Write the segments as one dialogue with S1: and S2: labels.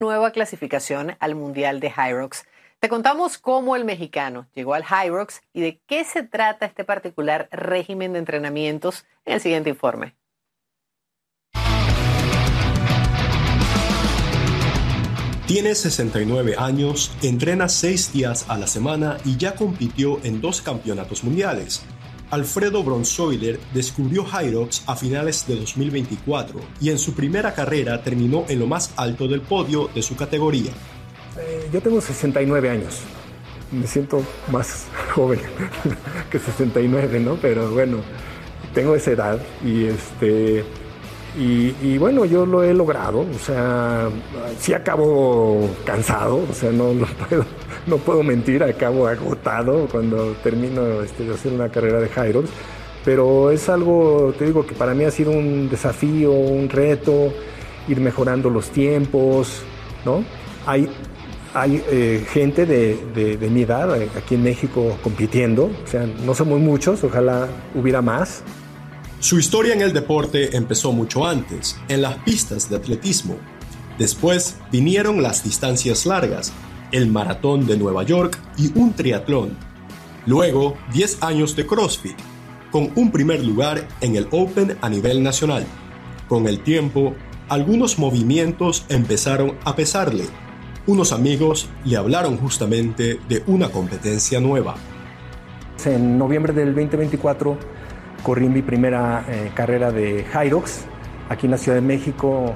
S1: Nueva clasificación al Mundial de Hyrox. Te contamos cómo el mexicano llegó al Hyrox y de qué se trata este particular régimen de entrenamientos en el siguiente informe.
S2: Tiene 69 años, entrena 6 días a la semana y ya compitió en 2 campeonatos mundiales. Alfredo Bronzoiler descubrió Hyrox a finales de 2024 y en su primera carrera terminó en lo más alto del podio de su categoría.
S3: Yo tengo 69 años, me siento más joven que 69, ¿no? Pero bueno, tengo esa edad y bueno, yo lo he logrado, o sea, sí acabo cansado, o sea, no puedo mentir, acabo agotado cuando termino de hacer una carrera de Hyrox, pero es algo, te digo, que para mí ha sido un desafío, un reto, ir mejorando los tiempos, ¿no? Hay gente de mi edad aquí en México compitiendo, o sea, no somos muchos, ojalá hubiera más.
S2: Su historia en el deporte empezó mucho antes, en las pistas de atletismo. Después vinieron las distancias largas, el maratón de Nueva York y un triatlón. Luego, 10 años de CrossFit, con un primer lugar en el Open a nivel nacional. Con el tiempo, algunos movimientos empezaron a pesarle. Unos amigos le hablaron justamente de una competencia nueva.
S3: En noviembre del 2024 corrí mi primera carrera de Hyrox aquí en la Ciudad de México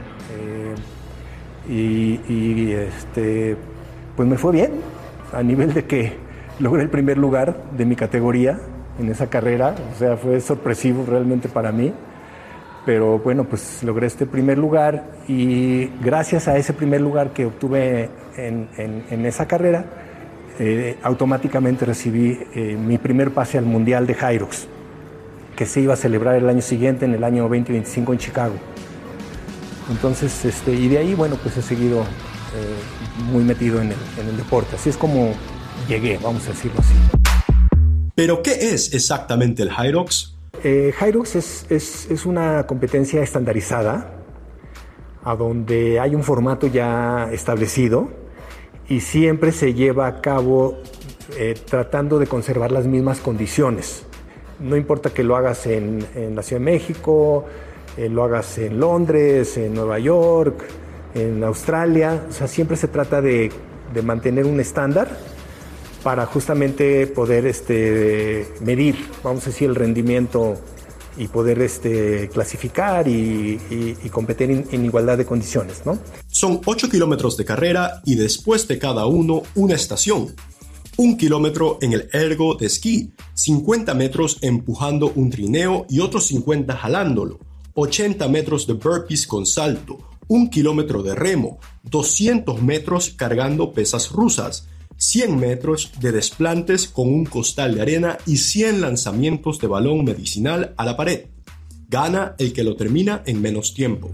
S3: pues me fue bien, a nivel de que logré el primer lugar de mi categoría en esa carrera, o sea, fue sorpresivo realmente para mí, pero bueno, pues logré este primer lugar y gracias a ese primer lugar que obtuve en esa carrera, automáticamente recibí mi primer pase al Mundial de Hyrox, que se iba a celebrar el año siguiente, en el año 2025 en Chicago. Entonces, y de ahí, bueno, pues he seguido muy metido en el deporte. Así es como llegué, vamos a decirlo así.
S2: ¿Pero qué es exactamente el Hyrox?
S3: Hyrox es una competencia estandarizada, a donde hay un formato ya establecido y siempre se lleva a cabo tratando de conservar las mismas condiciones. No importa que lo hagas en la Ciudad de México, lo hagas en Londres, en Nueva York, en Australia, o sea, siempre se trata de mantener un estándar para justamente poder medir, vamos a decir, el rendimiento y poder clasificar y competir en igualdad de condiciones, ¿no?
S2: Son 8 kilómetros de carrera y después de cada uno una estación. 1 kilómetro en el ergo de esquí, 50 metros empujando un trineo y otros 50 jalándolo, 80 metros de burpees con salto, 1 kilómetro de remo, 200 metros cargando pesas rusas, 100 metros de desplantes con un costal de arena y 100 lanzamientos de balón medicinal a la pared. Gana el que lo termina en menos tiempo.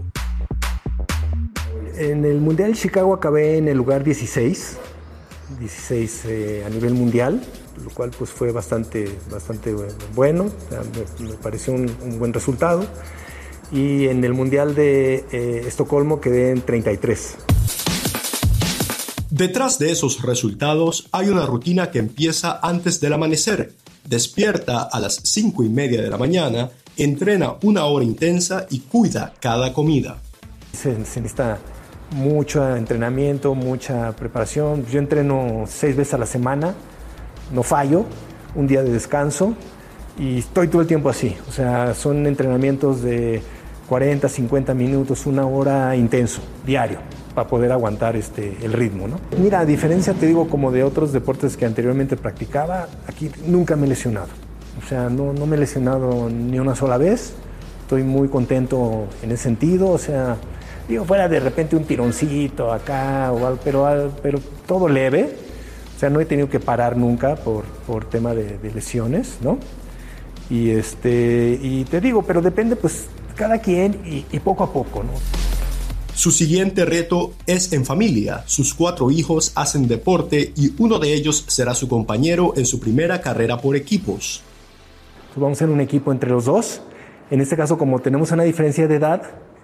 S3: En el Mundial de Chicago acabé en el lugar 16 a nivel mundial, lo cual pues fue bastante bueno, o sea, me pareció un buen resultado. Y en el Mundial de Estocolmo quedé en 33.
S2: Detrás de esos resultados hay una rutina que empieza antes del amanecer. Despierta a las 5:30 de la mañana, entrena 1 hora intensa y cuida cada comida.
S3: Se necesita mucho entrenamiento, mucha preparación. Yo entreno 6 veces a la semana, no fallo, un día de descanso y estoy todo el tiempo así. O sea, son entrenamientos de 40, 50 minutos, 1 hora intenso, diario, para poder aguantar el ritmo, ¿no? Mira, a diferencia, te digo, como de otros deportes que anteriormente practicaba, aquí nunca me he lesionado. O sea, no me he lesionado ni una sola vez. Estoy muy contento en ese sentido, o sea, digo, fuera de repente un tironcito acá o algo, pero todo leve. O sea, no he tenido que parar nunca por tema de lesiones, ¿no? Y te digo, pero depende pues cada quien y poco a poco, ¿no?
S2: Su siguiente reto es en familia. Sus 4 hijos hacen deporte y uno de ellos será su compañero en su primera carrera por equipos.
S3: Vamos a ser un equipo entre los dos. En este caso, como tenemos una diferencia de edad,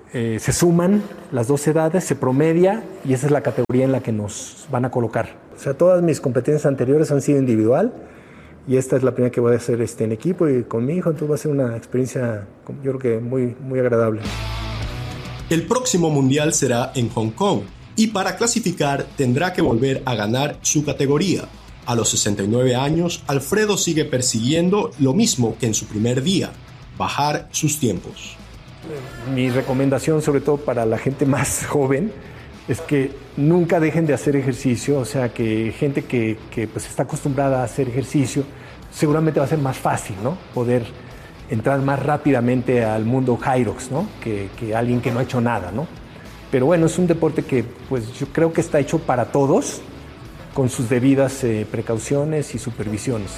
S3: Se suman las dos edades, se promedia y esa es la categoría en la que nos van a colocar. O sea, todas mis competencias anteriores han sido individual y esta es la primera que voy a hacer en equipo y con mi hijo, entonces va a ser una experiencia, yo creo que muy, muy agradable.
S2: El próximo mundial será en Hong Kong y para clasificar tendrá que volver a ganar su categoría. A los 69 años, Alfredo sigue persiguiendo lo mismo que en su primer día, bajar sus tiempos.
S3: Mi recomendación, sobre todo para la gente más joven, es que nunca dejen de hacer ejercicio, o sea, que gente que pues está acostumbrada a hacer ejercicio, seguramente va a ser más fácil, ¿no? Poder entrar más rápidamente al mundo Hyrox, ¿no? Que alguien que no ha hecho nada, ¿no? Pero bueno, es un deporte que pues yo creo que está hecho para todos, con sus debidas precauciones y supervisiones.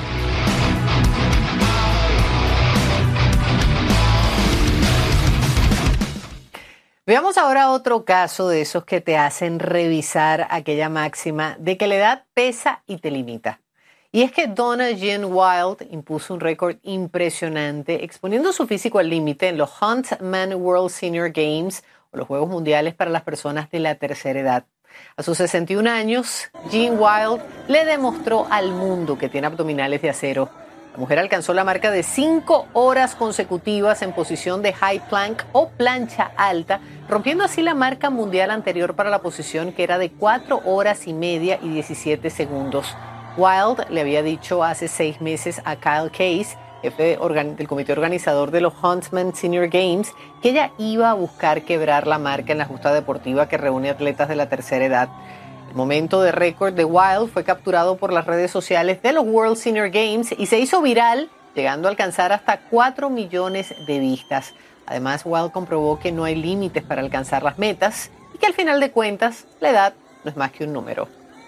S1: Veamos ahora otro caso de esos que te hacen revisar aquella máxima de que la edad pesa y te limita. Y es que Donna Jean Wild impuso un récord impresionante exponiendo su físico al límite en los Huntsman World Senior Games o los Juegos Mundiales para las personas de la tercera edad. A sus 61 años, Jean Wild le demostró al mundo que tiene abdominales de acero. La mujer alcanzó la marca de 5 horas consecutivas en posición de high plank o plancha alta, rompiendo así la marca mundial anterior para la posición, que era de 4 horas y media y 17 segundos. Wild le había dicho hace 6 meses a Kyle Case, jefe del comité organizador de los Huntsman Senior Games, que ella iba a buscar quebrar la marca en la justa deportiva que reúne atletas de la tercera edad. El momento de récord de Wild fue capturado por las redes sociales de los World Senior Games y se hizo viral, llegando a alcanzar hasta 4 millones de vistas. Además, Wild comprobó que no hay límites para alcanzar las metas y que al final de cuentas, la edad no es más que un número.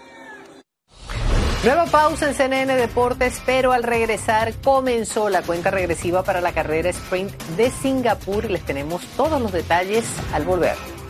S1: Nueva pausa en CNN Deportes, pero al regresar comenzó la cuenta regresiva para la carrera sprint de Singapur y les tenemos todos los detalles al volver.